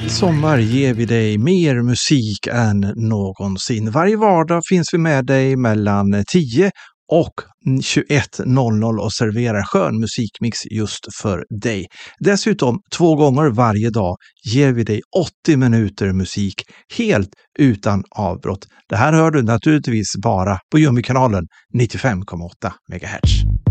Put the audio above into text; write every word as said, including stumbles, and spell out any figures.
I sommar ger vi dig mer musik än någonsin. Varje vardag finns vi med dig mellan tio och tjugoett noll noll och serverar skön musikmix just för dig. Dessutom två gånger varje dag ger vi dig åttio minuter musik helt utan avbrott. Det här hör du naturligtvis bara på Jummikanalen nittiofem komma åtta megahertz.